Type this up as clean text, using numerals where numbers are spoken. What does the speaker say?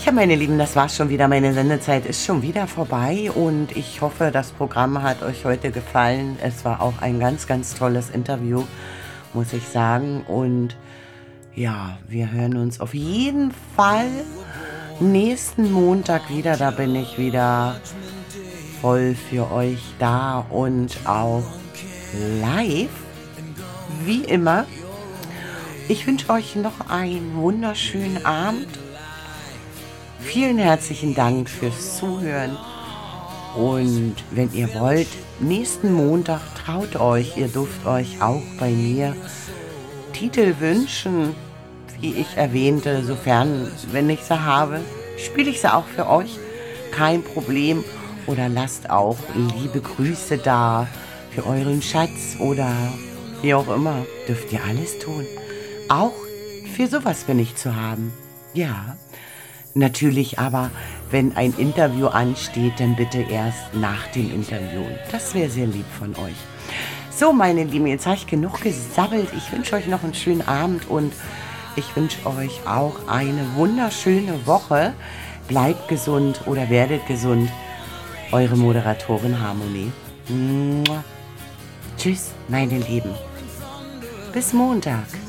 Ja, meine Lieben, das war's schon wieder. Meine Sendezeit ist schon wieder vorbei und ich hoffe, das Programm hat euch heute gefallen. Es war auch ein ganz, ganz tolles Interview, muss ich sagen. Und ja, wir hören uns auf jeden Fall nächsten Montag wieder. Da bin ich wieder voll für euch da und auch live, wie immer. Ich wünsche euch noch einen wunderschönen Abend. Vielen herzlichen Dank fürs Zuhören. Und wenn ihr wollt, nächsten Montag traut euch, ihr dürft euch auch bei mir Titel wünschen, wie ich erwähnte, sofern, wenn ich sie habe, spiele ich sie auch für euch. Kein Problem. Oder lasst auch liebe Grüße da für euren Schatz oder wie auch immer. Dürft ihr alles tun. Auch für sowas bin ich zu haben. Ja. Natürlich aber, wenn ein Interview ansteht, dann bitte erst nach dem Interview. Das wäre sehr lieb von euch. So, meine Lieben, jetzt habe ich genug gesabbelt. Ich wünsche euch noch einen schönen Abend und ich wünsche euch auch eine wunderschöne Woche. Bleibt gesund oder werdet gesund. Eure Moderatorin Harmonie. Mua. Tschüss, meine Lieben. Bis Montag.